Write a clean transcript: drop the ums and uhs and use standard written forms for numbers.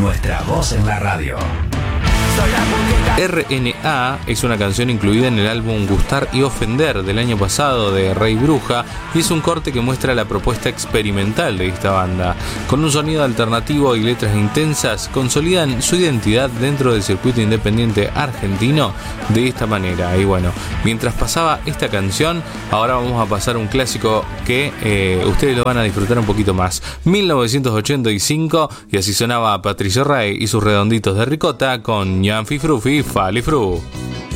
nuestra voz en la radio. RNA es una canción incluida en el álbum Gustar y Ofender del año pasado de Rey Bruja y es un corte que muestra la propuesta experimental de esta banda. Con un sonido alternativo y letras intensas, consolidan su identidad dentro del circuito independiente argentino de esta manera. Y bueno, mientras pasaba esta canción, ahora vamos a pasar un clásico que ustedes lo van a disfrutar un poquito más. 1985, y así sonaba Patricio Rey y sus redonditos de ricota con Ñanfi Frufi Falifru.